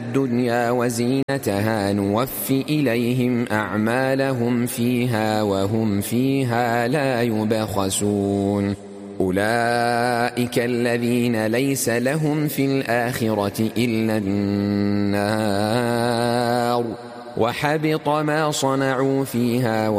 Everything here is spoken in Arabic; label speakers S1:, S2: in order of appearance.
S1: الدنيا وزينتها نوف إليهم أعمالهم فيها وهم فيها لا يبخسون أولئك الذين ليس لهم في الآخرة إلا النار وحبط ما صنعوا فيها